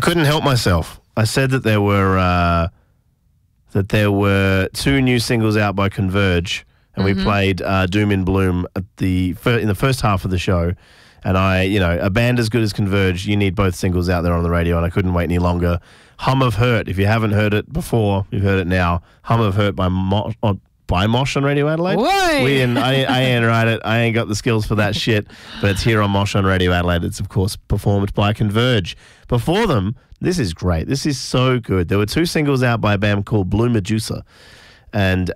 couldn't help myself. I said that there were 2 new singles out by Converge, and we played Doom in Bloom at in the first half of the show. And a band as good as Converge, you need both singles out there on the radio, and I couldn't wait any longer. Hum of Hurt, if you haven't heard it before, you've heard it now. Hum of Hurt by Mosh on Radio Adelaide. I ain't write it. I ain't got the skills for that shit, but it's here on Mosh on Radio Adelaide. It's, of course, performed by Converge. Before them, this is great. This is so good. There were 2 singles out by a band called Blue Medusa, and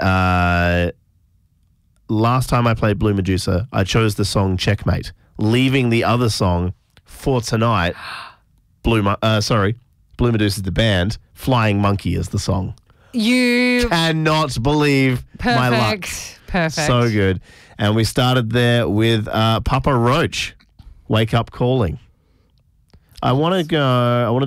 last time I played Blue Medusa, I chose the song Checkmate, leaving the other song for tonight. Blue Medusa, the band. Flying Monkey is the song. You cannot believe my luck. Perfect. So good. And we started there with Papa Roach, Wake Up Calling. I'm going to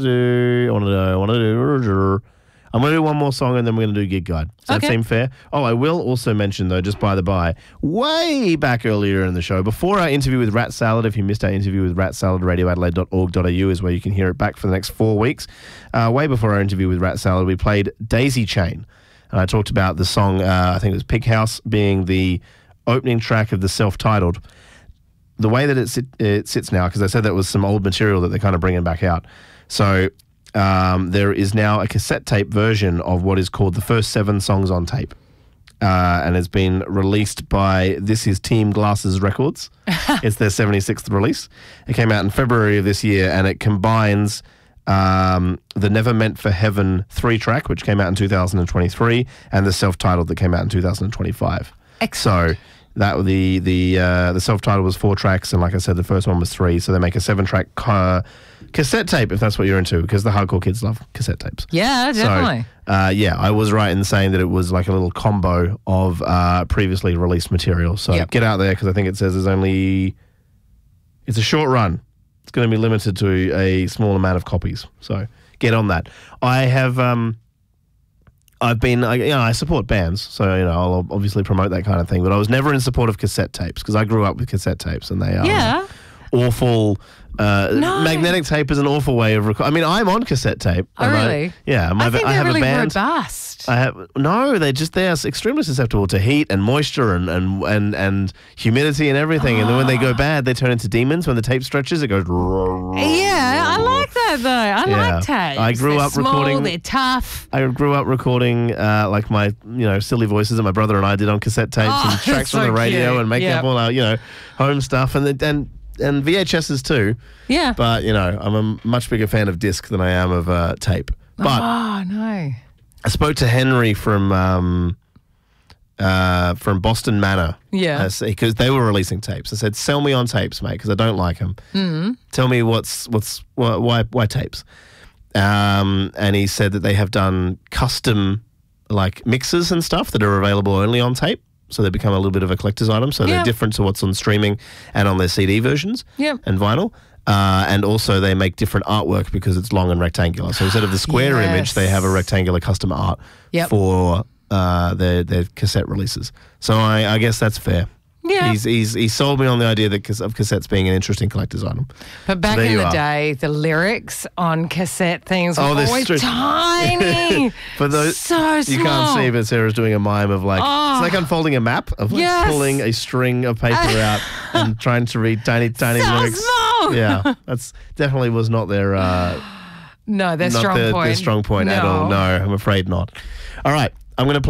do one more song and then we're going to do Gig Guide. Does that seem fair? Oh, I will also mention, though, just by the by, way back earlier in the show, before our interview with Rat Salad, if you missed our interview with Rat Salad, radioadelaide.org.au is where you can hear it back for the next 4 weeks. Way before our interview with Rat Salad, we played Daisy Chain. And I talked about the song, I think it was Pig House, being the opening track of the self-titled. The way that it sits now, because I said that was some old material that they're kind of bringing back out. So there is now a cassette tape version of what is called the first 7 songs on tape. And it's been released by This Is Team Glasses Records. It's their 76th release. It came out in February of this year, and it combines the Never Meant for Heaven 3-track, which came out in 2023, and the self-titled that came out in 2025. Excellent. So that the self-titled was 4 tracks, and like I said, the first one was 3. So they make a 7-track cassette tape, if that's what you're into, because the hardcore kids love cassette tapes. Yeah, definitely. So, I was right in saying that it was like a little combo of previously released material. So get out there, because I think it says it's a short run. It's going to be limited to a small amount of copies. So get on that. I have, I support bands, so, I'll obviously promote that kind of thing, but I was never in support of cassette tapes, because I grew up with cassette tapes, and they are awful. Magnetic tape is an awful way of recording. I mean, I'm on cassette tape. Oh, really? I think I have really a band. Robust. they are extremely susceptible to heat and moisture and humidity and everything. And then when they go bad, they turn into demons. When the tape stretches, it goes. Yeah, I like that though. I like tapes. I grew up recording. They're tough. I grew up recording like my silly voices that my brother and I did on cassette tapes and tracks from the radio and making up all our home stuff and VHSs too. Yeah. But I'm a much bigger fan of disc than I am of tape. But no. I spoke to Henry from Boston Manor. Yeah. Because they were releasing tapes. I said, "Sell me on tapes, mate, because I don't like them. Mm-hmm. Tell me why tapes." And he said that they have done custom like mixes and stuff that are available only on tape. So they become a little bit of a collector's item. So they're different to what's on streaming and on their CD versions and vinyl. And also they make different artwork because it's long and rectangular. So instead of the square image, they have a rectangular custom art for their cassette releases. So I guess that's fair. Yeah. He sold me on the idea of cassettes being an interesting collector's item. But back in the day, the lyrics on cassette things were always tiny. For those, so small. You can't see, but Sarah's doing a mime of like, it's like unfolding a map of like pulling a string of paper out and trying to read tiny so lyrics. Small. Yeah, that's definitely was not their no, their strong point. Their strong point at all. No, I'm afraid not. All right, I'm going to play